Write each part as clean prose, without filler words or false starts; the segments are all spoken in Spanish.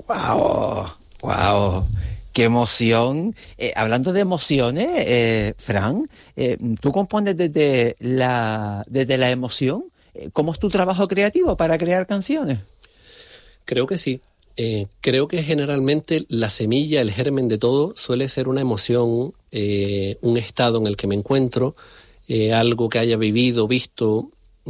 Wow, wow, qué emoción. Hablando de emociones, Fran, ¿tú compones desde la emoción? ¿Cómo es tu trabajo creativo para crear canciones? Creo que sí. Creo que generalmente la semilla, el germen de todo, suele ser una emoción, un estado en el que me encuentro, algo que haya vivido, visto,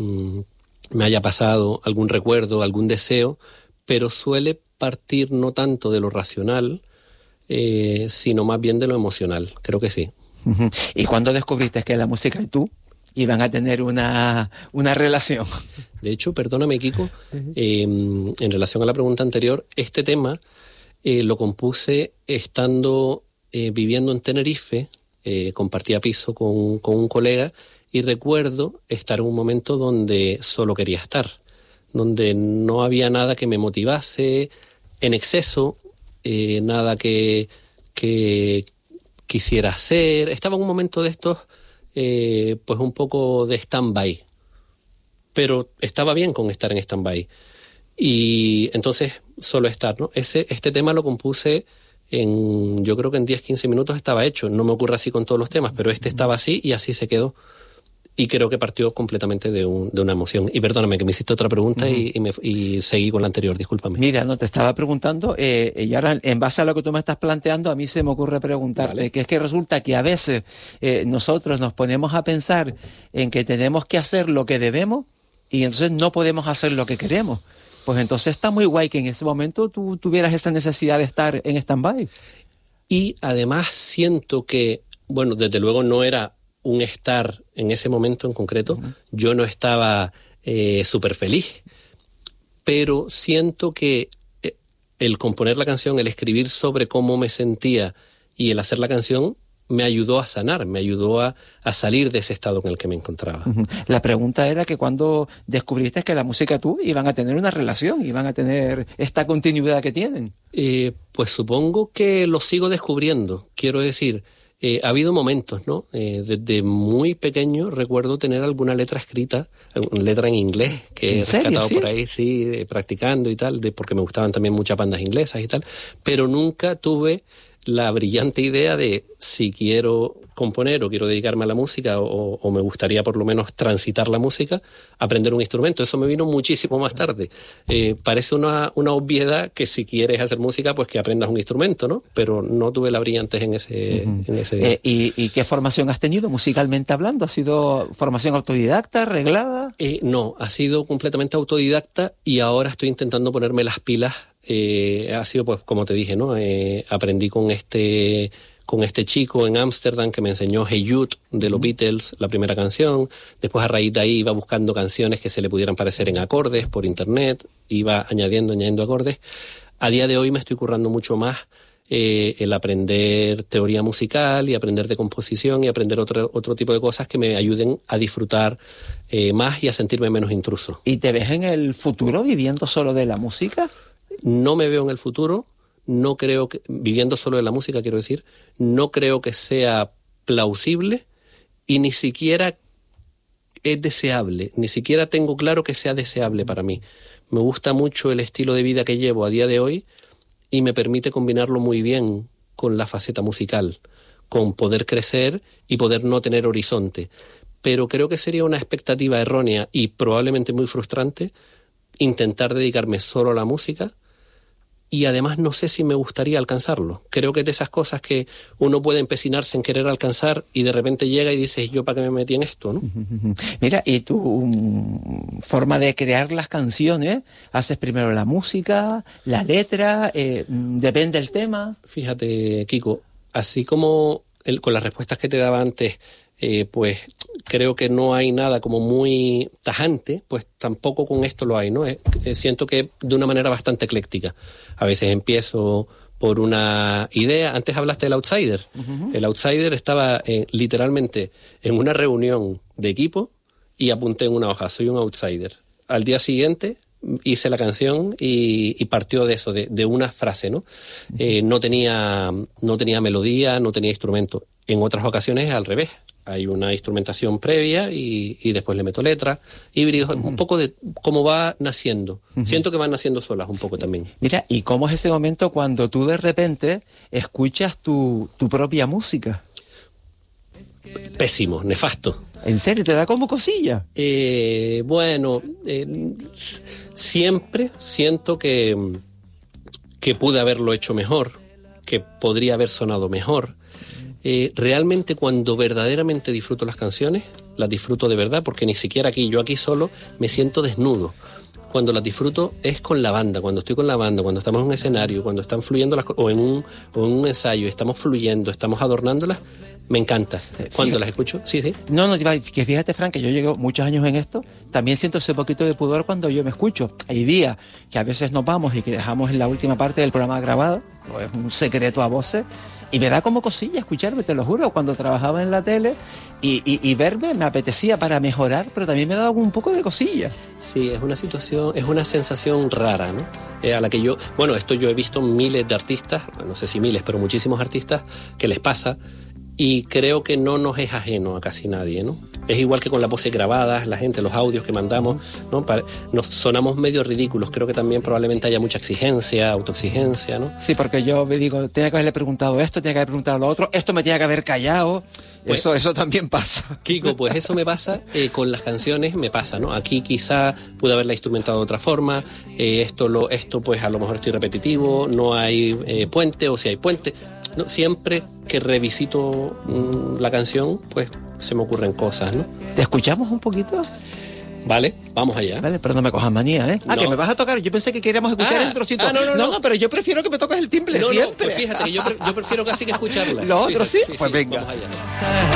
me haya pasado, algún recuerdo, algún deseo, pero suele partir no tanto de lo racional, sino más bien de lo emocional. Creo que sí. ¿Y cuándo descubriste que la música y tú iban a tener una relación? De hecho, perdóname, Kiko, en relación a la pregunta anterior, este tema lo compuse estando viviendo en Tenerife, compartía piso con un colega y recuerdo estar en un momento donde solo quería estar, donde no había nada que me motivase en exceso, nada que quisiera hacer. Estaba en un momento de estos, pues un poco de stand-by, pero estaba bien con estar en stand-by. Y entonces, solo estar, ¿no? Este tema lo compuse yo creo que en 10-15 minutos estaba hecho. No me ocurre así con todos los temas, pero este estaba así y así se quedó. Y creo que partió completamente de una emoción. Y perdóname, que me hiciste otra pregunta y seguí con la anterior, discúlpame. Mira, no te estaba preguntando, y ahora en base a lo que tú me estás planteando, a mí se me ocurre preguntarte, Vale. que es que resulta que a veces nosotros nos ponemos a pensar en que tenemos que hacer lo que debemos y entonces no podemos hacer lo que queremos. Pues entonces está muy guay que en ese momento tú tuvieras esa necesidad de estar en stand-by. Y además siento que, bueno, desde luego no era un estar en ese momento en concreto. Yo no estaba súper feliz, pero siento que el componer la canción, el escribir sobre cómo me sentía y el hacer la canción me ayudó a sanar, me ayudó a salir de ese estado en el que me encontraba. La pregunta era que cuando descubriste que la música y tú iban a tener una relación, iban a tener esta continuidad que tienen. Pues supongo que lo sigo descubriendo. Quiero decir, ha habido momentos, ¿no? Desde muy pequeño recuerdo tener alguna letra escrita, una letra en inglés que he rescatado por ahí, sí, practicando y tal, porque me gustaban también muchas bandas inglesas y tal, pero nunca tuve la brillante idea de si quiero componer o quiero dedicarme a la música o me gustaría por lo menos transitar la música, aprender un instrumento. Eso me vino muchísimo más tarde. Parece una obviedad que si quieres hacer música, pues que aprendas un instrumento, ¿no? Pero no tuve la brillantez en ese... ¿Y qué formación has tenido musicalmente hablando? ¿Ha sido formación autodidacta, reglada? No, ha sido completamente autodidacta y ahora estoy intentando ponerme las pilas. Ha sido, pues, como te dije, ¿no? Aprendí con este chico en Ámsterdam que me enseñó Hey Jude de los Beatles, la primera canción. Después, a raíz de ahí, iba buscando canciones que se le pudieran parecer en acordes por internet, iba añadiendo acordes. A día de hoy me estoy currando mucho más el aprender teoría musical y aprender de composición y aprender otro tipo de cosas que me ayuden a disfrutar más y a sentirme menos intruso. ¿Y te ves en el futuro viviendo solo de la música? No me veo en el futuro, no creo que, viviendo solo de la música, quiero decir, no creo que sea plausible y ni siquiera es deseable, ni siquiera tengo claro que sea deseable para mí. Me gusta mucho el estilo de vida que llevo a día de hoy y me permite combinarlo muy bien con la faceta musical, con poder crecer y poder no tener horizonte. Pero creo que sería una expectativa errónea y probablemente muy frustrante intentar dedicarme solo a la música. Y además no sé si me gustaría alcanzarlo. Creo que es de esas cosas que uno puede empecinarse en querer alcanzar y de repente llega y dices, ¿yo para qué me metí en esto, no? Mira, ¿y tu forma de crear las canciones? ¿Haces primero la música, la letra? ¿Depende del tema? Fíjate, Kiko, así como con las respuestas que te daba antes, pues creo que no hay nada como muy tajante, pues tampoco con esto lo hay, ¿no? Siento que de una manera bastante ecléctica. A veces empiezo por una idea. Antes hablaste del Outsider. El Outsider estaba literalmente en una reunión de equipo y apunté en una hoja, soy un outsider. Al día siguiente hice la canción y partió de eso, de una frase, ¿no? No tenía melodía, no tenía instrumento. En otras ocasiones al revés. hay una instrumentación previa y después le meto letra, híbridos, un poco de cómo va naciendo. Siento que van naciendo solas un poco también. Mira, ¿y cómo es ese momento cuando tú de repente escuchas tu propia música? Pésimo, nefasto. ¿En serio? ¿Te da como cosilla? Siempre siento que pude haberlo hecho mejor, que podría haber sonado mejor. Realmente cuando verdaderamente disfruto las canciones, las disfruto de verdad, porque ni siquiera yo aquí solo me siento desnudo. Cuando las disfruto es con la banda, cuando estoy con la banda, cuando estamos en un escenario, cuando están fluyendo las cosas, o en un ensayo, estamos fluyendo, estamos adornándolas, me encanta. Cuando las escucho, sí. No, que fíjate, Fran, que yo llevo muchos años en esto, también siento ese poquito de pudor cuando yo me escucho. Hay días que a veces nos vamos y que dejamos en la última parte del programa grabado, o es un secreto a voces, y me da como cosilla escucharme, te lo juro, cuando trabajaba en la tele y verme me apetecía para mejorar, pero también me daba un poco de cosilla. Sí, es una situación, es una sensación rara, ¿no? A la que yo he visto miles de artistas, no sé si miles, pero muchísimos artistas que les pasa, y creo que no nos es ajeno a casi nadie, ¿no? Es igual que con las voces grabadas, la gente, los audios que mandamos, ¿no? Nos sonamos medio ridículos. Creo que también probablemente haya mucha exigencia, autoexigencia, ¿no? Sí, porque yo me digo, tenía que haberle preguntado esto, tenía que haber preguntado lo otro, esto me tenía que haber callado. Pues, eso también pasa. Kiko, pues eso me pasa, con las canciones me pasa, ¿no? Aquí quizá pude haberla instrumentado de otra forma, esto pues a lo mejor estoy repetitivo, no hay puente, o si hay puente. No, siempre que revisito la canción, pues se me ocurren cosas, ¿no? ¿Te escuchamos un poquito? Vale, vamos allá. Vale, pero no me cojas manía, ¿eh? No. Que me vas a tocar. Yo pensé que queríamos escuchar el trocito. No, pero yo prefiero que me toques el timbre siempre. No, pues fíjate que yo prefiero casi que escucharla. ¿Lo otro sí? Sí, pues venga. Vamos allá.